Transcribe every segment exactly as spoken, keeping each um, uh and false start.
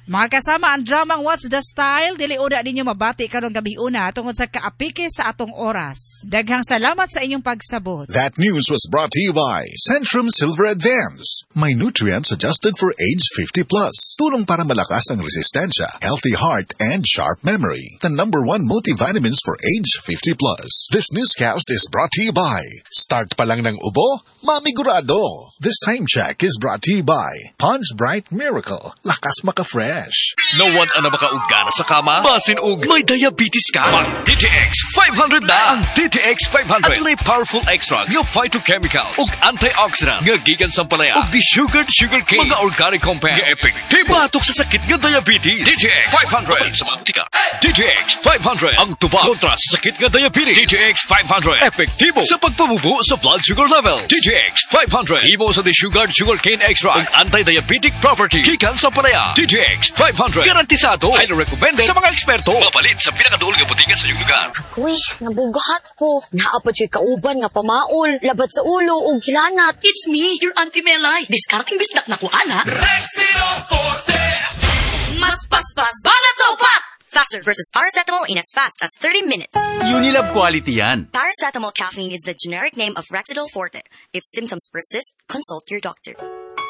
Mga kasama, ang dramang What's the Style, dili una ninyo mabati karong gabi una tungod sa kaapike sa atong oras. Daghang salamat sa inyong pagsabot. That news was brought to you by Centrum Silver Advance. May nutrients adjusted for age fifty plus. Tulong para malakas ang resistensya, healthy heart, and sharp memory. The number one multivitamins for age fifty plus. This newscast is brought to you by Start pa lang ng ubo, mamigurado. This time check is brought to you by Pond's Bright Miracle. Lakas maka-fresh. Nawad ana makaugana sa kama? Basin og may diabetes ka? Ang D T X five hundred na! Ang D T X five hundred adunay powerful extracts nga phytochemicals ug antioxidants nga gikan sa palaya ug desugared sugarcane mga organic compounds nga epektibo batok sa sakit nga diabetes. D T X five hundred sa mga butika. D T X five hundred ang tubag kontra sa sakit nga diabetes. D T X five hundred epektibo sa pagpabubo sa blood sugar level. D T X five hundred imo sa desugared sugarcane extract ug anti-diabetic property gikan sa palaya. D T X five hundred garantisado, highly recommended sa mga eksperto. Mapalit sa pinakaduol nga butika sa iyong lugar. Ako eh, nabugahat ko. Naapad siya'y kauban nga pamaol, labat sa ulo o gilanat. It's me, your Auntie Melay. Discarding bisnak na ko, ana. Rexidol Forte! Mas paspas, banat sa upat! Faster versus paracetamol in as fast as thirty minutes. Unilab quality yan. Paracetamol caffeine is the generic name of Rexidol Forte. If symptoms persist, consult your doctor.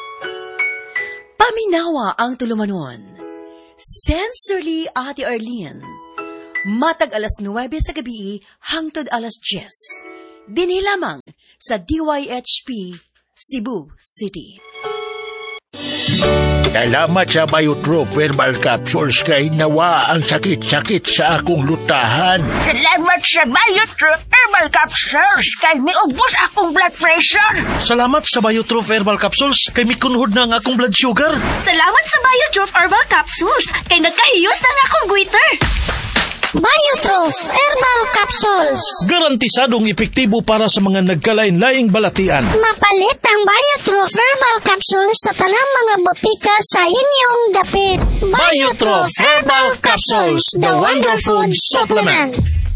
Paminawa ang tulumanon. Sensorily, Ate Arlene. Matag alas nuwebe sa gabi hangtod alas diyes. Dinhi lamang sa D Y H P, Cebu City. Salamat sa Biotrop Herbal Capsules kay nawa ang sakit-sakit sa akong lutahan. Salamat sa Biotrop Herbal Capsules kay miubos akong blood pressure. Salamat sa Biotrop Herbal Capsules kay mikunhod na ang akong blood sugar. Salamat sa Biotrop Herbal Capsules kay nagkahiyos na ang akong goiter. Biotrop Herbal Capsules. Garantisadong epektibo para sa mga nagkalain-laing balatian. Mapalit ang Biotrop Herbal Capsules sa tanang mga botika sa inyong dapit. Biotrop Herbal Capsules, the wonder food supplement.